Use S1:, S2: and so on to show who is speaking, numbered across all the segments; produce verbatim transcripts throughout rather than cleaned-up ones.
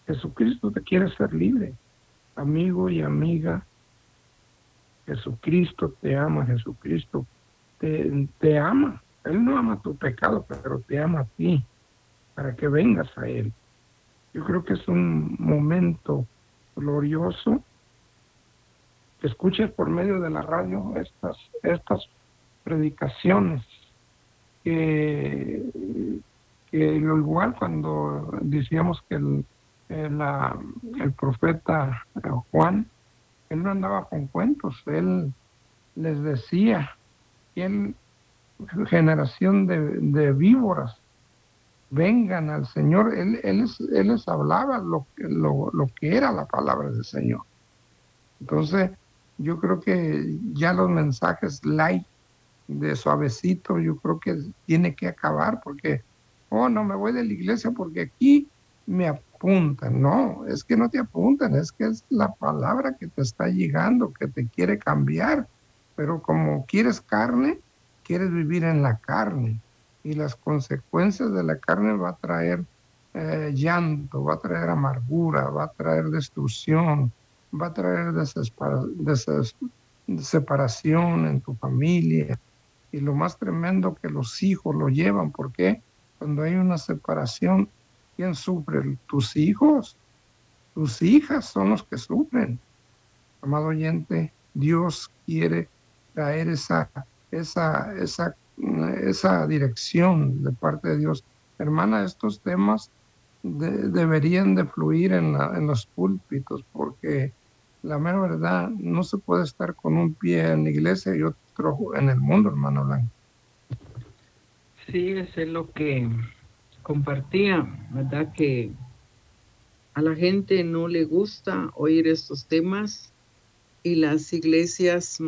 S1: Jesucristo te quiere hacer libre, amigo y amiga. Jesucristo te ama, Jesucristo te, te ama. Él no ama tu pecado, pero te ama a ti, para que vengas a Él. Yo creo que es un momento glorioso que escuches por medio de la radio estas, estas predicaciones, que, que igual cuando decíamos que el, el, la, el profeta Juan, él no andaba con cuentos, él les decía, él, generación de, de víboras, vengan al Señor. Él, él, les, él les hablaba lo, lo, lo que era la palabra del Señor. Entonces, yo creo que ya los mensajes light, de suavecito, yo creo que tiene que acabar, porque, oh, no me voy de la iglesia porque aquí me apuntan. No, es que no te apuntan, es que es la palabra que te está llegando, que te quiere cambiar. Pero como quieres carne, quieres vivir en la carne, y las consecuencias de la carne va a traer eh, llanto, va a traer amargura, va a traer destrucción, va a traer desespera, deses, separación en tu familia. Y lo más tremendo, que los hijos lo llevan, porque cuando hay una separación, ¿quién sufre? Tus hijos, tus hijas son los que sufren. Amado oyente, Dios quiere traer esa, esa, esa, esa dirección de parte de Dios. Hermana, estos temas de, deberían de fluir en, la, en los púlpitos, porque la mera verdad, no se puede estar con un pie en la iglesia y otro en el mundo, hermano Blanco.
S2: Sí, eso es lo que compartía, ¿verdad? Que a la gente no le gusta oír estos temas, y las iglesias,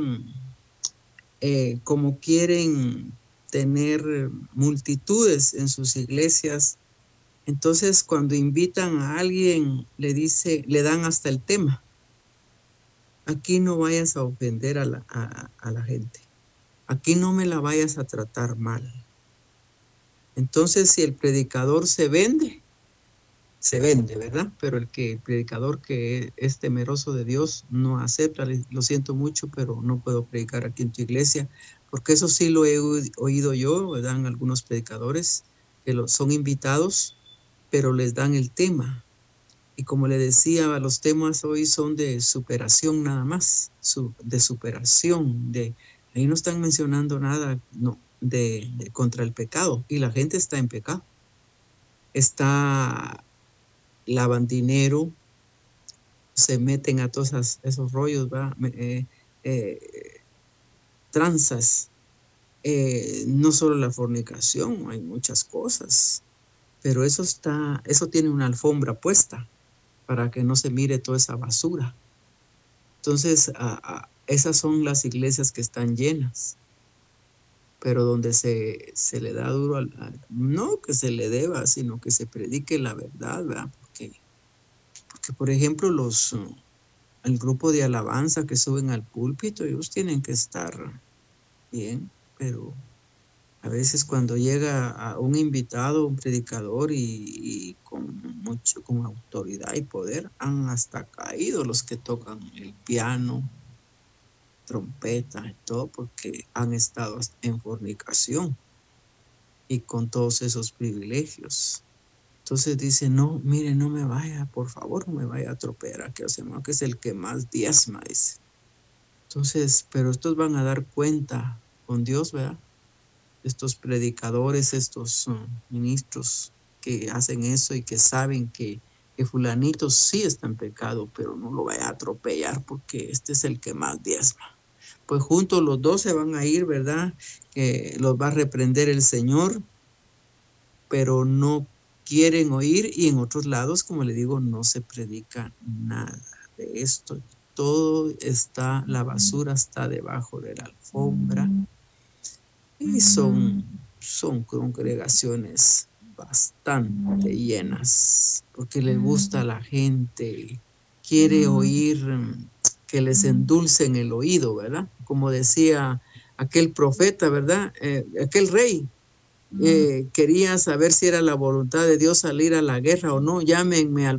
S2: eh, como quieren tener multitudes en sus iglesias, entonces cuando invitan a alguien, le dice, le dan hasta el tema. Aquí no vayas a ofender a la, a, a la gente. Aquí no me la vayas a tratar mal. Entonces, si el predicador se vende, se vende, ¿verdad? Pero el que el predicador que es temeroso de Dios no acepta. Lo siento mucho, pero no puedo predicar aquí en tu iglesia, porque eso sí lo he oído yo, ¿verdad? En algunos predicadores que lo, son invitados, pero les dan el tema. Y como le decía, los temas hoy son de superación nada más, de superación. De, ahí no están mencionando nada, no, de, de contra el pecado. Y la gente está en pecado. Está lavan dinero, se meten a todos esos, esos rollos, ¿verdad? Eh, eh, tranzas, eh, no solo la fornicación, hay muchas cosas, pero eso está, eso tiene una alfombra puesta para que no se mire toda esa basura. Entonces, a, a, esas son las iglesias que están llenas, pero donde se, se le da duro, al, al, no que se le deba, sino que se predique la verdad, ¿verdad? Porque Porque, por ejemplo, los, el grupo de alabanza que suben al púlpito, ellos tienen que estar bien, pero a veces cuando llega a un invitado, un predicador y, y con mucho, con autoridad y poder, han hasta caído los que tocan el piano, trompeta y todo, porque han estado en fornicación y con todos esos privilegios. Entonces dice, no, mire, no me vaya, por favor, no me vaya a atropellar a aquel hermano que es el que más diezma, dice. Entonces, pero estos van a dar cuenta con Dios, ¿verdad? Estos predicadores, estos um, ministros que hacen eso y que saben que, que fulanito sí está en pecado, pero no lo vaya a atropellar porque este es el que más diezma. Pues juntos los dos se van a ir, ¿verdad? Que los va a reprender el Señor, pero no quieren oír, y en otros lados, como le digo, no se predica nada de esto. Todo está, la basura está debajo de la alfombra, y son, son congregaciones bastante llenas, porque les gusta a la gente, quiere oír que les endulcen el oído, ¿verdad? Como decía aquel profeta, ¿verdad? Eh, aquel rey, Eh, quería saber si era la voluntad de Dios salir a la guerra o no. Llámenme al